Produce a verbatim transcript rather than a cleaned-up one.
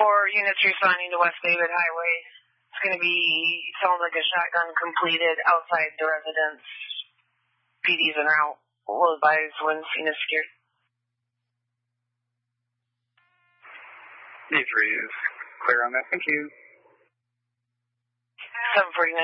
for units responding to West David Highway. It's going to be, sounds like a shotgun completed outside the residence. P D's en route. Will advise when scene is secured. D three is clear on that. Thank you. seven forty-nine